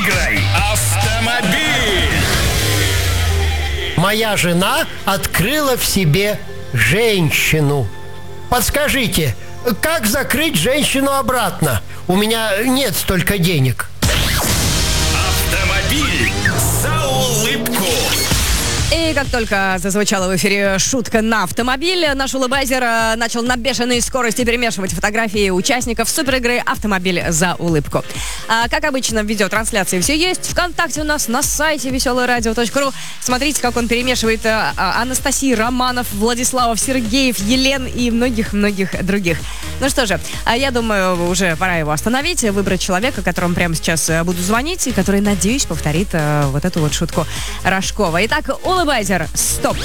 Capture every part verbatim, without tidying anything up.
выиграй автомобиль. Моя жена открыла в себе женщину. Подскажите, как закрыть женщину обратно? У меня нет столько денег. Автомобиль за улыбку. И как только зазвучала в эфире шутка на автомобиль, наш улыбайзер начал на бешеной скорости перемешивать фотографии участников суперигры «Автомобиль за улыбку». А, как обычно, в видеотрансляции все есть. ВКонтакте у нас на сайте веселое радио точка ру. Смотрите, как он перемешивает а, Анастасии, Романов, Владиславов, Сергеев, Елен и многих-многих других. Ну что же, я думаю, уже пора его остановить, выбрать человека, которому прямо сейчас буду звонить, и который, надеюсь, повторит а, вот эту вот шутку Рожкова. Итак, улыбайзер, стоп.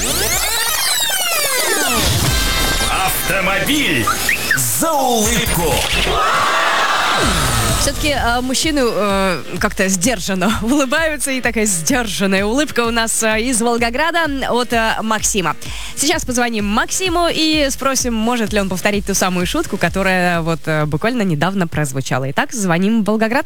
Автомобиль за улыбку. Все-таки э, мужчины э, как-то сдержанно улыбаются, и такая сдержанная улыбка у нас э, из Волгограда от э, Максима. Сейчас позвоним Максиму и спросим, может ли он повторить ту самую шутку, которая вот э, буквально недавно прозвучала. Итак, звоним в Волгоград.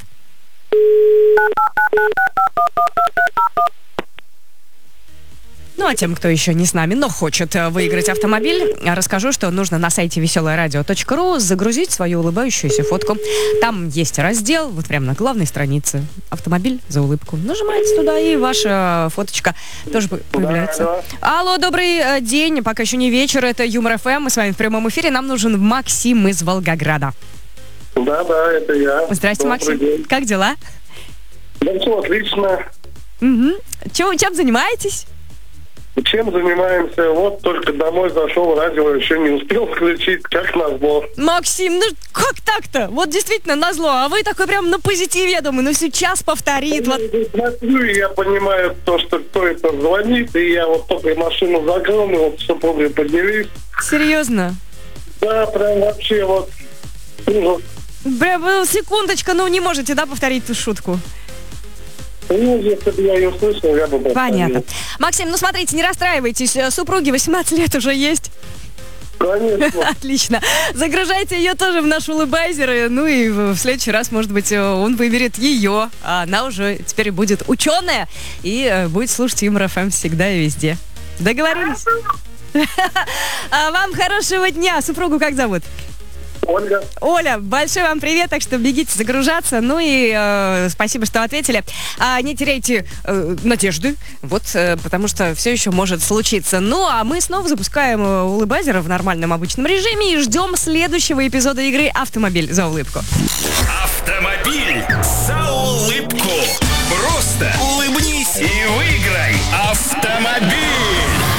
Ну, а тем, кто еще не с нами, но хочет выиграть автомобиль, расскажу, что нужно на сайте веселое радио точка ру загрузить свою улыбающуюся фотку. Там есть раздел, вот прямо на главной странице, «Автомобиль за улыбку». Нажимаете туда, и ваша фоточка тоже появляется. Да, да. Алло, добрый день, пока еще не вечер, это Юмор ФМ, мы с вами в прямом эфире, нам нужен Максим из Волгограда. Да, да, это я. Здрасте, добрый Максим. День. Как дела? Да все отлично. Угу. Чем, чем занимаетесь? Чем занимаемся? Вот только домой зашел, радио еще не успел включить, как назло. Максим, ну как так-то? Вот действительно назло, а вы такой прям на позитиве, я думаю, ну сейчас повторит. Я вот. Смотрю, и я понимаю то, что кто это звонит, и я вот только машину закрыл, мы вот с супругой поднялись. Серьезно? Да, прям вообще вот ужас. Прям, ну, секундочка, ну не можете, да, повторить ту шутку? Ну, если бы я ее услышал, я бы... Понятно. Максим, ну смотрите, не расстраивайтесь, супруге восемнадцать лет уже есть. Конечно. Отлично. Загружайте ее тоже в наш улыбайзер. Ну и в следующий раз, может быть, он выберет ее. А она уже теперь будет ученая и будет слушать Юмор ФМ всегда и везде. Договорились? А вам хорошего дня. Супругу как зовут? Ольга. Оля, большой вам привет, так что бегите загружаться. Ну и э, спасибо, что ответили. А не теряйте э, надежды, вот, э, потому что все еще может случиться. Ну, а мы снова запускаем э, улыбайзера в нормальном обычном режиме и ждем следующего эпизода игры «Автомобиль за улыбку». Автомобиль за улыбку. Просто улыбнись и выиграй автомобиль.